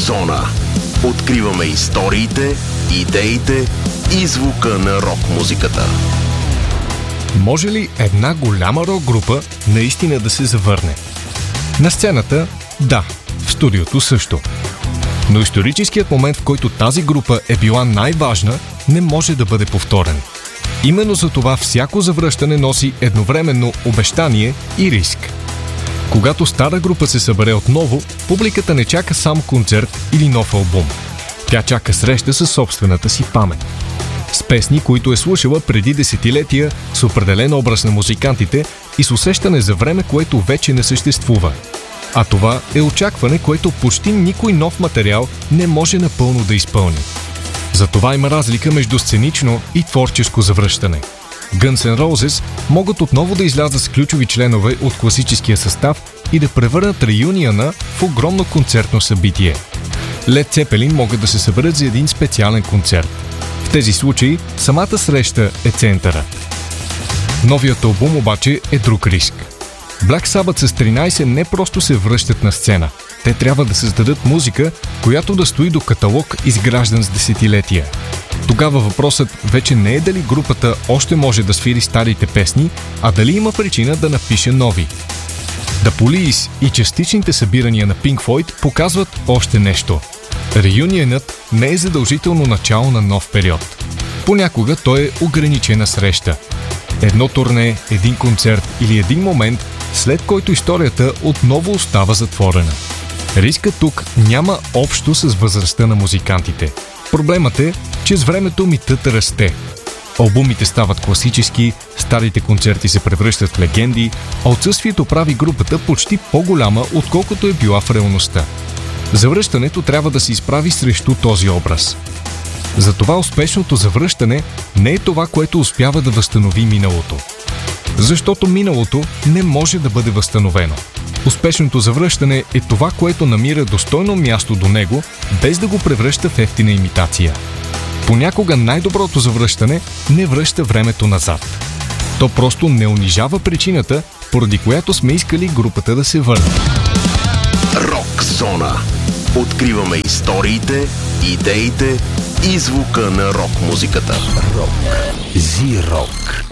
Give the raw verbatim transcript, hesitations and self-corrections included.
Зона. Откриваме историите, идеите и звука на рок-музиката. Може ли една голяма рок-група наистина да се завърне? На сцената – да, в студиото също. Но историческият момент, в който тази група е била най-важна, не може да бъде повторен. Именно за това всяко завръщане носи едновременно обещание и риск. Когато стара група се събере отново, публиката не чака сам концерт или нов албум. Тя чака среща със собствената си памет. С песни, които е слушала преди десетилетия, с определен образ на музикантите и с усещане за време, което вече не съществува. А това е очакване, което почти никой нов материал не може напълно да изпълни. Затова има разлика между сценично и творческо завръщане. Guns N' Roses могат отново да излязат с ключови членове от класическия състав и да превърнат реюниона в огромно концертно събитие. Led Zeppelin могат да се съберат за един специален концерт. В тези случаи самата среща е центъра. Новият албум обаче е друг риск. Black Sabbath с тринайсет не просто се връщат на сцена. Те трябва да създадат музика, която да стои до каталог, изграждан с десетилетия. Тогава въпросът вече не е дали групата още може да свири старите песни, а дали има причина да напише нови. The Police и частичните събирания на Pink Floyd показват още нещо. Реюнионът не е задължително начало на нов период. Понякога той е ограничена среща. Едно турне, един концерт или един момент, след който историята отново остава затворена. Рискът тук няма общо с възрастта на музикантите. Проблемът е, че с времето митът расте. Албумите стават класически, старите концерти се превръщат в легенди, а отсъствието прави групата почти по-голяма, отколкото е била в реалността. Завръщането трябва да се изправи срещу този образ. Затова успешното завръщане не е това, което успява да възстанови миналото. Защото миналото не може да бъде възстановено. Успешното завръщане е това, което намира достойно място до него, без да го превръща в евтина имитация. Понякога най-доброто завръщане не връща времето назад. То просто не унижава причината, поради която сме искали групата да се върне. Рок Зона. Откриваме историите, идеите и звука на рок-музиката. Рок. Зи-рок.